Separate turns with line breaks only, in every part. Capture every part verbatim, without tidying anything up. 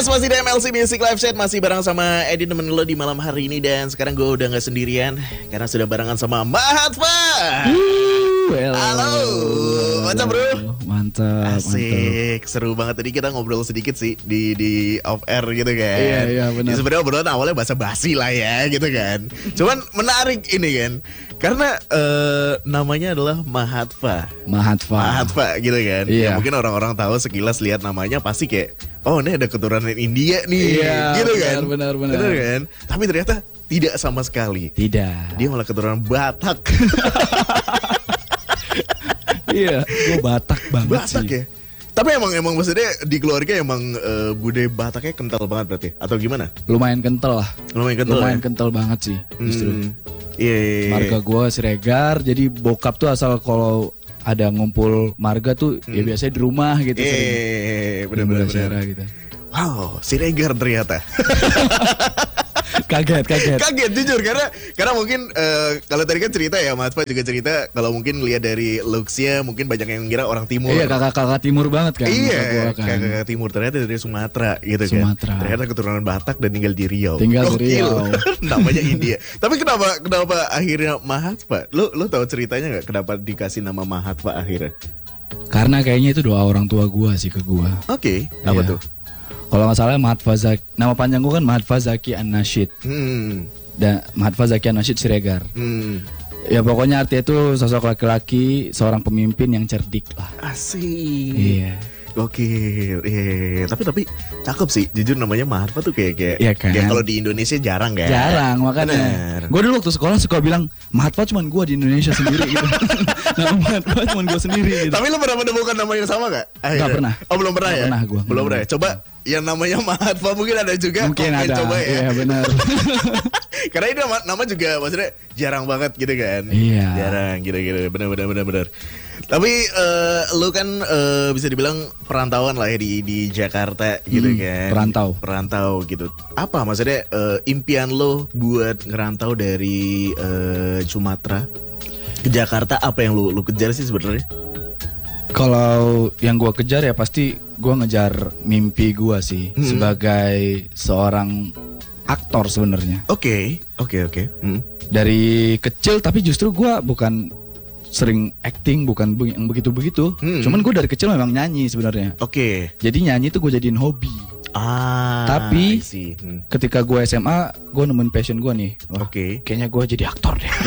masih di M L C Music Live Chat. Masih bareng sama Edi nemenin lo di malam hari ini. Dan sekarang gue udah gak sendirian karena sudah barengan sama Mahatva.
Well,
Halo, mantap bro.
Mantap,
asik, mantap. Seru banget. Tadi kita ngobrol sedikit sih di di off air gitu kan.
Iya, iya benar.
Ya, sebenarnya obrolan awalnya basa-basi lah ya gitu kan. Cuman menarik ini kan. Karena uh, namanya adalah Mahatva.
Mahatva.
Mahatva gitu kan.
Iya.
Ya, mungkin orang-orang tahu sekilas lihat namanya pasti kayak, oh ini ada keturunan India nih.
Iya,
gitu
benar,
kan.
Benar, benar.
Benar kan. Tapi ternyata tidak sama sekali.
Tidak.
Dia malah keturunan Batak.
Iya, gue Batak banget
Batak
sih.
ya. Tapi emang emang maksudnya di keluarga emang uh, budaya Bataknya kental banget berarti atau gimana?
Lumayan kental lah.
Lumayan kental.
Lumayan
ya?
kental banget sih justru.
Hmm. Iya. Yeah, yeah, yeah.
Marga gue Siregar, jadi bokap tuh asal kalau ada ngumpul marga tuh hmm. ya biasanya di rumah gitu.
Iya,
sering.
yeah, benar-benar
gitu.
Wow, Siregar ternyata.
Kaget, kaget.
Kaget jujur karena karena mungkin uh, kalau tadi kan cerita ya Mas Pak juga cerita kalau mungkin lihat dari looks-nya mungkin banyak yang ngira orang timur.
Iya, kakak-kakak timur banget kan.
Iya,
kan.
kakak-kakak timur ternyata dari Sumatera gitu
Sumatera.
kan. Ternyata keturunan Batak dan tinggal di Riau.
Tinggal
oh,
di Riau.
Namanya India. Tapi kenapa kenapa akhirnya Mahatva? Lu lu tahu ceritanya nggak kenapa dikasih nama Mahatva akhirnya?
Karena kayaknya itu doa orang tua gua sih ke gua.
Oke, okay. Apa
iya.
tuh?
Kalau nggak salah Mahatva Zaki, nama panjang gue kan Mahatva Zaki An-Nashid.
Hmm.
Dan Mahatva Zaki An-Nashid Siregar.
Hmm.
Ya pokoknya artinya itu sosok laki-laki, seorang pemimpin yang cerdik lah.
Asik.
Iya.
Gokil. Iya. Tapi tapi cakep sih. Jujur namanya Mahatva tuh kayak kayak.
Iya kan?
Ya kalau di Indonesia jarang kan.
Jarang makanya. Gue dulu waktu sekolah suka bilang Mahatva cuma gue di Indonesia sendiri gitu. Nama Mahatva cuma gue sendiri gitu.
Tapi lu pernah menemukan nama yang sama gak?
Gak pernah.
Oh belum pernah
gak
ya?
Pernah gue.
Belum pernah ya? Coba yang namanya Mahatva mungkin ada juga.
Mungkin ada.
Coba ya.
Iya benar.
Karena ini nama, nama juga maksudnya jarang banget gitu kan.
Iya.
Jarang gitu-gitu. Benar-benar benar-benar. Tapi uh, lu kan uh, bisa dibilang perantauan lah ya di di Jakarta gitu
hmm,
kan.
Perantau.
Perantau gitu. Apa maksudnya uh, impian lo buat ngerantau dari uh, Sumatera ke Jakarta, apa yang lu lu kejar sih sebenarnya?
Kalau yang gue kejar ya pasti gue ngejar mimpi gue sih hmm. sebagai seorang aktor sebenarnya.
Oke, okay. oke, okay, oke. Okay. Hmm.
Dari kecil tapi justru gue bukan sering acting, bukan yang begitu-begitu. Hmm. Cuman gue dari kecil memang nyanyi sebenarnya.
Oke. Okay.
Jadi nyanyi tuh gue jadiin hobi.
Ah.
Tapi
hmm.
ketika gue S M A, gue nemuin passion gue nih.
Oke. Okay.
Kayaknya gue jadi aktor deh.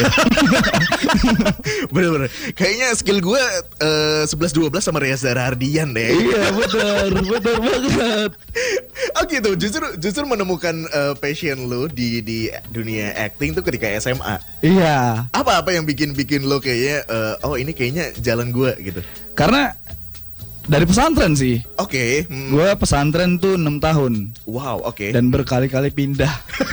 Bener-bener. Kayaknya skill gue uh, sebelas dua belas sama Reza Rahardian deh.
Iya bener, bener banget.
Oh gitu. Justru justru menemukan uh, passion lo di di dunia acting tuh ketika S M A.
Iya.
Apa-apa yang bikin bikin lo kayaknya uh, oh ini kayaknya jalan gue gitu.
Karena dari pesantren sih.
Oke. Okay. Hmm.
Gue pesantren tuh enam tahun.
Wow, oke. Okay.
Dan berkali-kali pindah.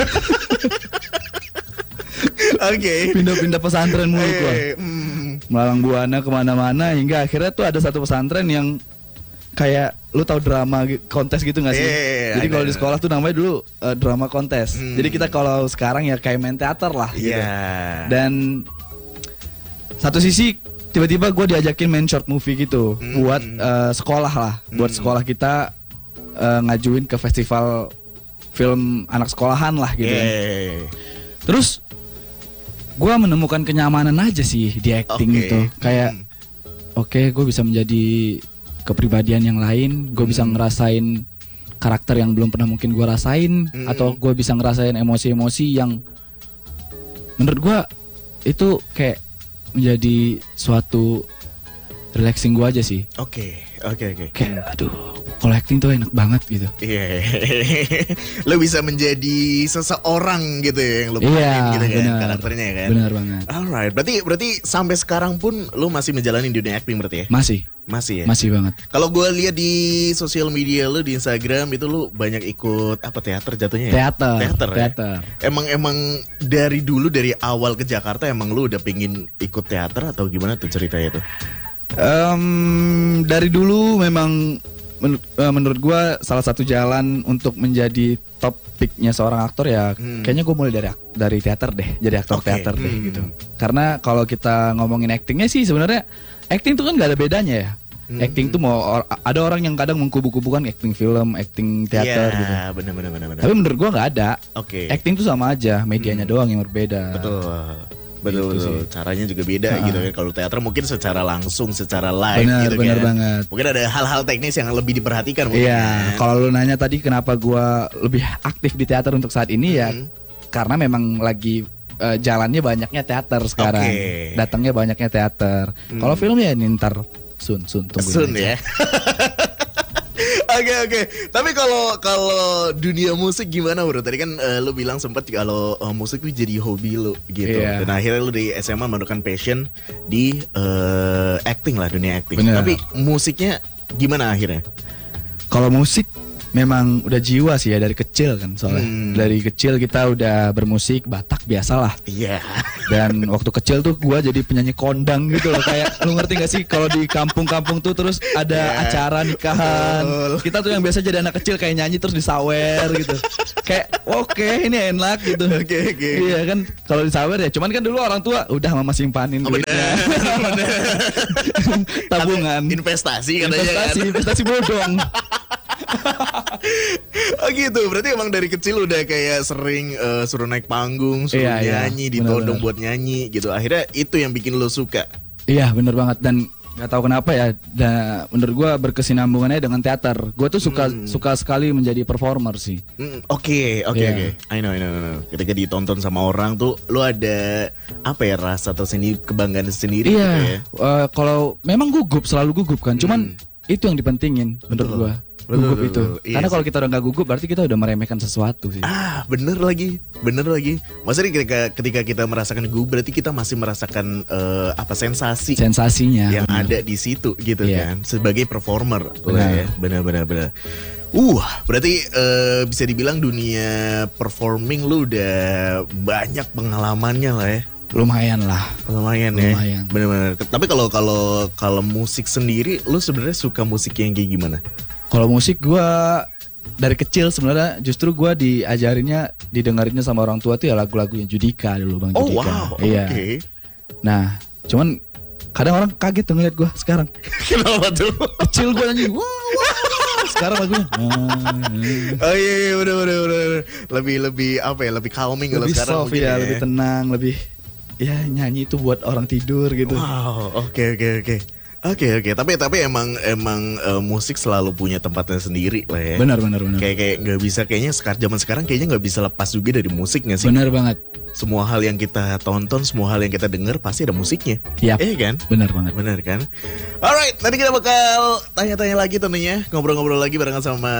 Oke. Okay.
Pindah-pindah pesantren mulu gue.
Hey, hmm.
Melalang buana kemana-mana hingga akhirnya tuh ada satu pesantren yang kayak lu tahu drama kontes gitu nggak sih?
Hey,
Jadi kalau di sekolah tuh namanya dulu uh, drama kontes. Hmm. Jadi kita kalau sekarang ya kayak main teater lah.
Iya.
Gitu. Dan satu sisi tiba-tiba gue diajakin main short movie gitu mm. buat uh, sekolah lah, mm. buat sekolah kita uh, ngajuin ke festival film anak sekolahan lah gitu.
Yeah.
Terus gue menemukan kenyamanan aja sih di acting okay. itu, kayak mm. oke okay, gue bisa menjadi kepribadian yang lain, gue mm. bisa ngerasain karakter yang belum pernah mungkin gue rasain, mm. atau gue bisa ngerasain emosi-emosi yang menurut gue itu kayak menjadi suatu relaxing gue aja sih.
Oke, oke, oke.
Kayak aduh, kalau acting tuh enak banget gitu.
Iya. Yeah. Lo bisa menjadi seseorang gitu ya yang lo
pemain yeah,
gitu kan
bener,
karakternya kan.
Benar banget.
Alright, berarti berarti sampai sekarang pun lo masih menjalani dunia acting berarti ya?
Masih.
Masih ya?
Masih banget.
Kalau gue lihat di sosial media lo di Instagram itu lo banyak ikut apa teater jatuhnya ya?
Teater.
Teater.
Teater.
Ya? Emang emang dari dulu dari awal ke Jakarta emang lo udah pengen ikut teater atau gimana tuh ceritanya tuh?
Um, dari dulu memang menur- uh, menurut gue salah satu jalan untuk menjadi top picknya seorang aktor ya hmm. kayaknya gue mulai dari dari teater deh, jadi aktor okay. teater deh hmm. gitu. Karena kalau kita ngomongin actingnya sih sebenarnya acting tuh kan nggak ada bedanya ya.
Hmm.
Acting tuh mau or- ada orang yang kadang mengkubu-kubukan acting film, acting teater
Iya,
gitu.
benar benar benar benar.
Tapi menurut gua nggak ada.
Oke.
Acting tuh sama aja, medianya
Hmm.
doang yang berbeda.
Betul. Betul,
Gitu
betul.
sih.
Caranya juga beda
Ha-ha.
gitu kan. Kalau teater mungkin secara langsung, secara live
Benar,
gitu
benar
kan.
banget.
Mungkin ada hal-hal teknis yang lebih diperhatikan mungkin.
Iya,
kan.
kalau lu nanya tadi kenapa gua lebih aktif di teater untuk saat ini ya
Hmm.
karena memang lagi eh, jalannya banyaknya teater sekarang.
Oke.
Datangnya banyaknya teater.
Hmm.
Kalau film ya ini ntar sun sun tungguin
Sun
aja.
ya. Oke oke. Tapi kalau kalau dunia musik gimana bro? Tadi kan eh, lu bilang sempat kalau eh, musik tuh jadi hobi lu gitu.
Iya.
Dan akhirnya lu di S M A menemukan passion di eh, acting lah, dunia acting.
Bener.
Tapi musiknya gimana akhirnya?
Kalau musik memang udah jiwa sih ya dari kecil kan soalnya.
Hmm.
Dari kecil kita udah bermusik Batak biasalah.
Iya.
Dan waktu kecil tuh gua jadi penyanyi kondang gitu loh. Kayak lu ngerti gak sih kalau di kampung-kampung tuh terus ada
Iya.
acara nikahan.
Betul.
Kita tuh yang biasa jadi anak kecil kayak nyanyi terus disawer gitu. Kayak oke ini enak gitu.
Oke, oke.
Iya kan kalau disawer ya. Cuman kan dulu orang tua udah mama simpanin
Oh,
duitnya.
bener.
Tabungan.
Investasi katanya
Investasi,
kan.
investasi bodong.
Oh gitu, berarti emang dari kecil udah kayak sering eh, suruh naik panggung, suruh
Iya, iya.
nyanyi, ditodong
Benar-benar.
buat nyanyi gitu. Akhirnya itu yang bikin lo suka.
Iya bener banget dan nggak tahu kenapa ya. Dan menurut gua berkesinambungannya dengan teater. Gua tuh suka
Hmm.
suka sekali menjadi performer sih.
Hmm, Oke, oke,
Iya.
oke. I know, I know, I know. Ketika ditonton sama orang tuh, lo ada apa ya rasa tersendiri, kebanggaan sendiri gitu ya.
Iya. eh, kalau memang gugup selalu gugup kan. Cuman itu yang dipentingin menurut
Betul.
gua.
Betul,
Gugup
betul,
itu.
betul. Iya
Karena
sih.
kalau kita udah nggak gugup berarti kita udah meremehkan sesuatu sih.
Ah, bener lagi, bener lagi. Maksudnya ketika ketika kita merasakan gugup, berarti kita masih merasakan eh, apa sensasi
Sensasinya.
yang
bener.
ada di situ gitu
Iya.
kan, sebagai performer.
Benar.
Lah ya. Benar, benar, benar. Uh, berarti eh, bisa dibilang dunia performing lu udah banyak pengalamannya lah ya.
Lumayan lah.
Lumayan ya.
Lumayan.
Benar-benar. Tapi kalau kalau kalau musik sendiri, lu sebenarnya suka musik yang kayak gimana?
Kalau musik gua dari kecil sebenarnya justru gua diajarinnya didengerinnya sama orang tua tuh ya lagu-lagunya Judika dulu Bang
Oh
Judika.
wow, oke.
Iya. Nah, cuman kadang orang kaget tuh ngeliat gua sekarang.
Kenapa tuh?
Kecil gua nyanyi, wah, wah, wah. Sekarang lagunya.
Oh iya, iya bener, bener, bener. Lebih lebih apa ya? Lebih calming kalau
Lebih
sekarang
soft
mungkin
ya, lebih tenang, lebih ya nyanyi itu buat orang tidur gitu.
Wow, oke oke oke. Oke oke, tapi tapi emang emang eh, musik selalu punya tempatnya sendiri lah ya.
Benar benar benar.
Kayak kayak nggak bisa kayaknya sekarang zaman sekarang kayaknya nggak bisa lepas juga dari musik nggak sih?
Benar banget.
Semua hal yang kita tonton, semua hal yang kita dengar pasti ada musiknya.
Yap.
Eh kan?
Benar banget.
Bener kan? Alright, nanti kita bakal tanya-tanya lagi tentunya, ngobrol-ngobrol lagi barengan sama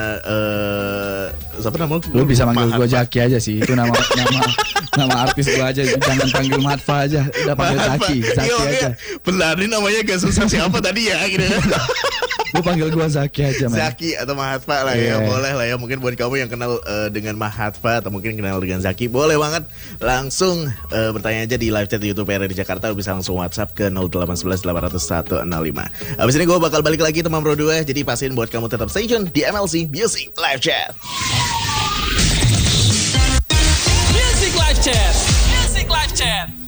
eh siapa nama
Lu bisa manggil
Mahatma.
gua Zaki aja sih. Itu nama nama nama artis gua aja. Jangan panggil Matfa aja. Udah panggil Zaki, Zaki
Iya,
aja.
benar ini namanya gak susah siapa tadi ya gitu.
Lu panggil gua Zaki aja, man.
Zaki atau Mahatma lah ya,
Iya.
boleh lah ya. Mungkin buat kamu yang kenal eh, dengan Mahatma atau mungkin kenal dengan Zaki, boleh banget langsung eh, bertanya aja di live chat YouTube R R di Jakarta. Bisa langsung WhatsApp ke nol delapan satu satu delapan nol satu nol lima. Habis ini gue bakal balik lagi teman Bro dua. Jadi pastiin buat kamu tetap stay tune di M L C Music Live Chat.
Music Live Chat. Music Live Chat.